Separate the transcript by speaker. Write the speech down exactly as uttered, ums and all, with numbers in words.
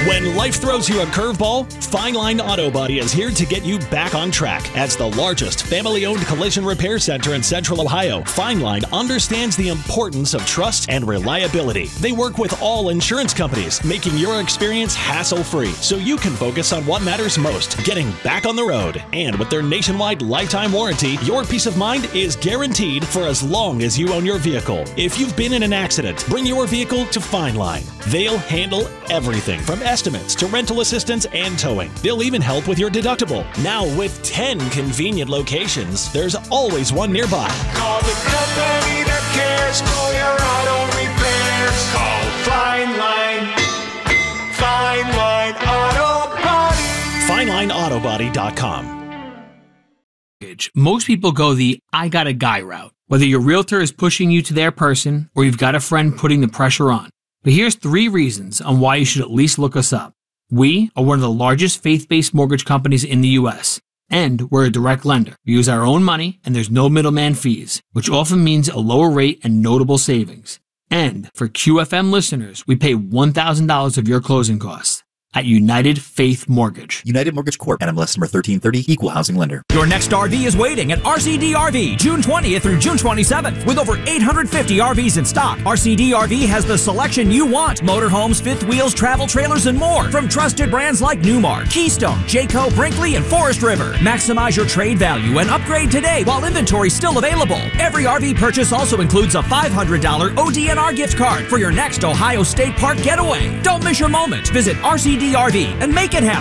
Speaker 1: When life throws you a curveball, Fine Line Auto Body is here to get you back on track. As the largest family-owned collision repair center in Central Ohio, Fine Line understands the importance of trust and reliability. They work with all insurance companies, making your experience hassle-free so you can focus on what matters most, getting back on the road. And with their nationwide lifetime warranty, your peace of mind is guaranteed for as long as you own your vehicle. If you've been in an accident, bring your vehicle to Fine Line. They'll handle everything from estimates to rental assistance and towing. They'll even help with your deductible. Now with ten convenient locations, there's always one nearby.
Speaker 2: Call the company that cares for your auto repairs. Call Fine Line. Fine Line Auto Body.
Speaker 1: Fine Line Auto Body dot com.
Speaker 3: Most people go the I got a guy route, whether your realtor is pushing you to their person or you've got a friend putting the pressure on. But here's three reasons on why you should at least look us up. We are one of the largest faith-based mortgage companies in the U S, and we're a direct lender. We use our own money, and there's no middleman fees, which often means a lower rate and notable savings. And for Q F M listeners, we pay one thousand dollars of your closing costs at United Faith Mortgage.
Speaker 4: United Mortgage Corp. N M L S number thirteen thirty, Equal Housing Lender.
Speaker 5: Your next R V is waiting at R C D R V, June twentieth through June twenty-seventh. With over eight hundred fifty R Vs in stock, R C D R V has the selection you want. Motorhomes, fifth wheels, travel trailers, and more. From trusted brands like Newmar, Keystone, Jayco, Brinkley, and Forest River. Maximize your trade value and upgrade today while inventory's still available. Every R V purchase also includes a five hundred dollars O D N R gift card for your next Ohio State Park getaway. Don't miss your moment. Visit R C D R V and make it happen.